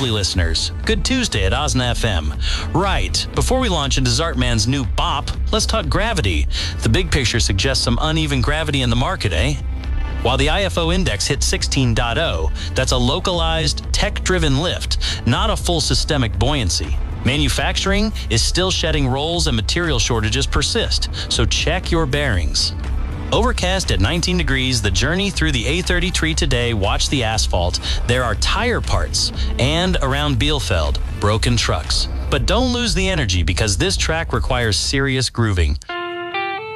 lovely listeners. Good Tuesday at Osna FM. Right, before we launch into Zartman's new bop, let's talk gravity. The big picture suggests some uneven gravity in the market, eh? While the IFO index hit 16.0, that's a localized, tech-driven lift, not a full systemic buoyancy. Manufacturing is still shedding rolls and material shortages persist, so check your bearings. Overcast at 19 degrees, the journey through the A33 today, watch the asphalt. There are tire parts, and around Bielefeld, broken trucks. But don't lose the energy because this track requires serious grooving.